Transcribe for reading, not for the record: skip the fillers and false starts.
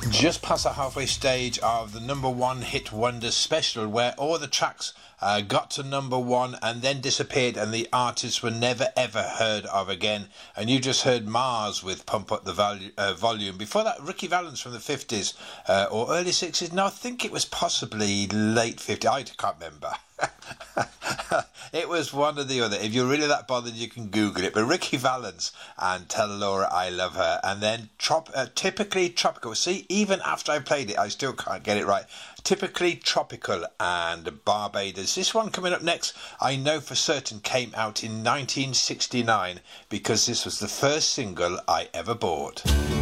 Just past the halfway stage of the number one hit wonder special, where all the tracks got to number one and then disappeared, and the artists were never ever heard of again. And you just heard Mars with Pump Up the Volume. Before that, Ricky Valens from the 50s or early 60s. No, I think it was possibly late 50s. I can't remember. It was one or the other. If you're really that bothered, you can Google it. But Ricky Valens and Tell Laura I Love Her. And then Typically Tropical. See, even after I played it, I still can't get it right. Typically Tropical and Barbados. This one coming up next, I know for certain came out in 1969 because this was the first single I ever bought.